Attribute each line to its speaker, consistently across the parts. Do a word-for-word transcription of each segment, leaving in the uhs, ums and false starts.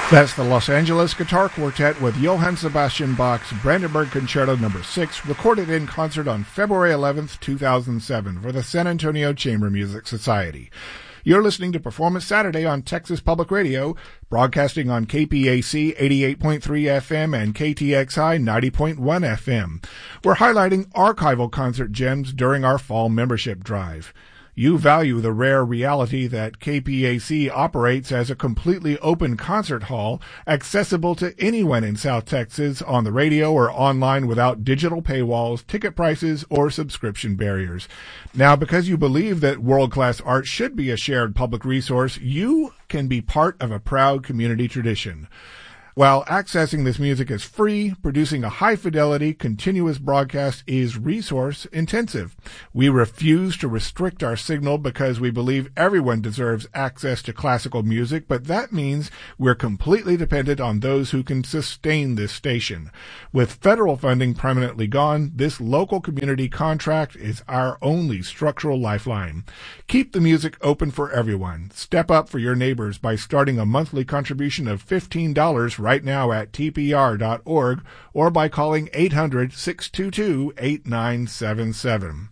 Speaker 1: That's the Los Angeles Guitar Quartet with Johann Sebastian Bach's Brandenburg Concerto number six, recorded in concert on February eleventh, two thousand seven for the San Antonio Chamber Music Society. You're listening to Performance Saturday on Texas Public Radio, broadcasting on K P A C eighty-eight point three F M and K T X I ninety point one F M. We're highlighting archival concert gems during our fall membership drive. You value the rare reality that K P A C operates as a completely open concert hall, accessible to anyone in South Texas on the radio or online without digital paywalls, ticket prices, or subscription barriers. Now, because you believe that world-class art should be a shared public resource, you can be part of a proud community tradition. While accessing this music is free, producing a high-fidelity, continuous broadcast is resource-intensive. We refuse to restrict our signal because we believe everyone deserves access to classical music, but that means we're completely dependent on those who can sustain this station. With federal funding permanently gone, this local community contract is our only structural lifeline. Keep the music open for everyone. Step up for your neighbors by starting a monthly contribution of fifteen dollars right now at T P R dot org or by calling eight hundred, six two two, eight nine seven seven.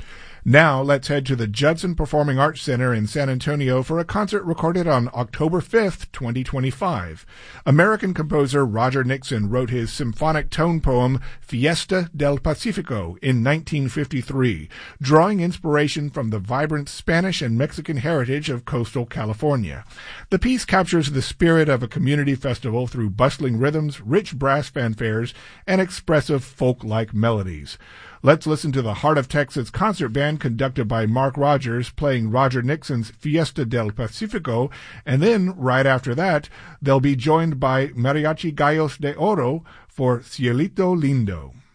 Speaker 1: Now let's head to the Judson Performing Arts Center in San Antonio for a concert recorded on October fifth, twenty twenty-five. American composer Roger Nixon wrote his symphonic tone poem Fiesta del Pacifico in nineteen fifty-three, drawing inspiration from the vibrant Spanish and Mexican heritage of coastal California. The piece captures the spirit of a community festival through bustling rhythms, rich brass fanfares, and expressive folk-like melodies. Let's listen to the Heart of Texas concert band conducted by Mark Rogers playing Roger Nixon's Fiesta del Pacifico, and then, right after that, they'll be joined by Mariachi Gallos de Oro for Cielito Lindo.